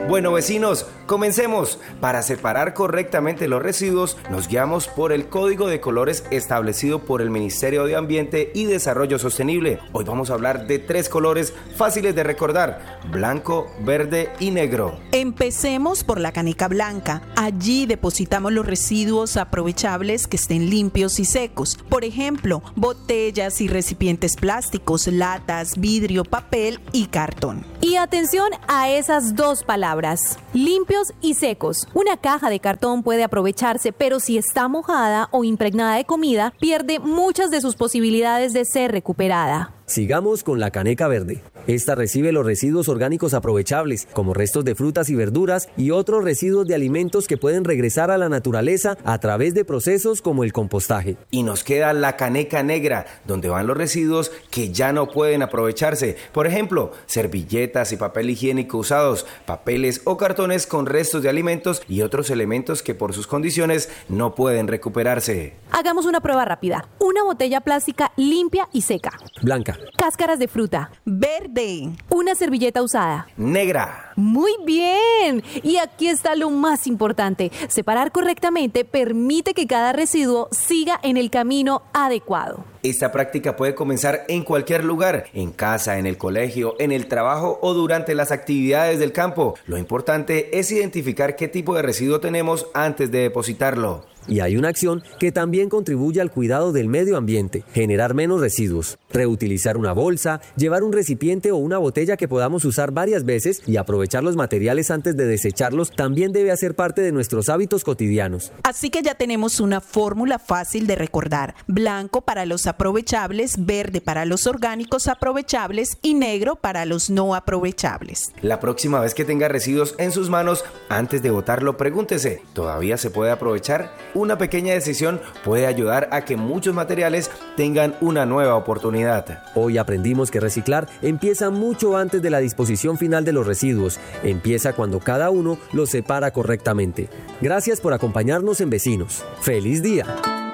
Bueno, vecinos, comencemos. Para separar correctamente los residuos, nos guiamos por el código de colores establecido por el Ministerio de Ambiente y Desarrollo Sostenible. Hoy vamos a hablar de 3 colores fáciles de recordar: blanco, verde y negro. Empecemos por la caneca blanca. Allí depositamos los residuos aprovechables que estén limpios y secos. Por ejemplo, botellas y recipientes plásticos, latas, vidrio, papel y cartón. Y atención a esas 2 palabras: limpios y secos. Una caja de cartón puede aprovecharse, pero si está mojada o impregnada de comida, pierde muchas de sus posibilidades de ser recuperada. Sigamos con la caneca verde. Esta recibe los residuos orgánicos aprovechables, como restos de frutas y verduras y otros residuos de alimentos que pueden regresar a la naturaleza a través de procesos como el compostaje. Y nos queda la caneca negra, donde van los residuos que ya no pueden aprovecharse. Por ejemplo, servilletas y papel higiénico usados, papeles o cartones con restos de alimentos y otros elementos que por sus condiciones no pueden recuperarse. Hagamos una prueba rápida. Una botella plástica limpia y seca. Blanca. Cáscaras de fruta. Verde. Una servilleta usada. Negra. Muy bien. Y aquí está lo más importante. Separar correctamente permite que cada residuo siga en el camino adecuado. Esta práctica puede comenzar en cualquier lugar, en casa, en el colegio, en el trabajo o durante las actividades del campo. Lo importante es identificar qué tipo de residuo tenemos antes de depositarlo. Y hay una acción que también contribuye al cuidado del medio ambiente: generar menos residuos. Reutilizar una bolsa, llevar un recipiente o una botella que podamos usar varias veces y aprovechar los materiales antes de desecharlos también debe hacer parte de nuestros hábitos cotidianos. Así que ya tenemos una fórmula fácil de recordar: blanco para los aprovechables, verde para los orgánicos aprovechables y negro para los no aprovechables. La próxima vez que tenga residuos en sus manos, antes de botarlo, pregúntese: ¿todavía se puede aprovechar? Una pequeña decisión puede ayudar a que muchos materiales tengan una nueva oportunidad. Hoy aprendimos que reciclar empieza mucho antes de la disposición final de los residuos. Empieza cuando cada uno los separa correctamente. Gracias por acompañarnos en Vecinos. ¡Feliz día!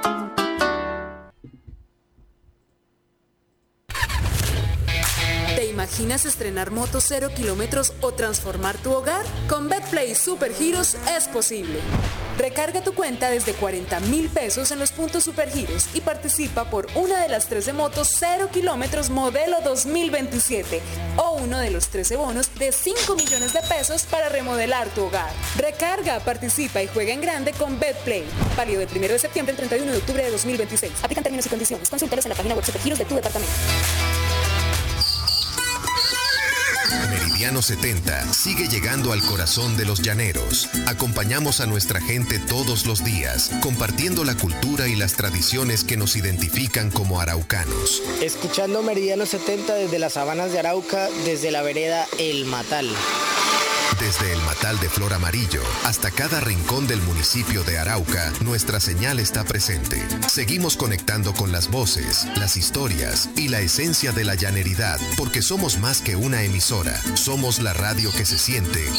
¿Te imaginas estrenar moto 0 kilómetros o transformar tu hogar? Con Betplay Supergiros es posible. Recarga tu cuenta desde 40,000 pesos en los puntos Supergiros y participa por una de las 13 motos 0 kilómetros modelo 2027 o uno de los 13 bonos de 5 millones de pesos para remodelar tu hogar. Recarga, participa y juega en grande con Betplay. Válido del 1 de septiembre al 31 de octubre de 2026. Aplican términos y condiciones. Consúltalos en la página web Supergiros de tu departamento. Meridiano 70 sigue llegando al corazón de los llaneros. Acompañamos a nuestra gente todos los días, compartiendo la cultura y las tradiciones que nos identifican como araucanos. Escuchando Meridiano 70 desde las sabanas de Arauca, desde la vereda El Matal. Desde el Matal de Flor Amarillo hasta cada rincón del municipio de Arauca, nuestra señal está presente. Seguimos conectando con las voces, las historias y la esencia de la llaneridad, porque somos más que una emisora. Somos la radio que se siente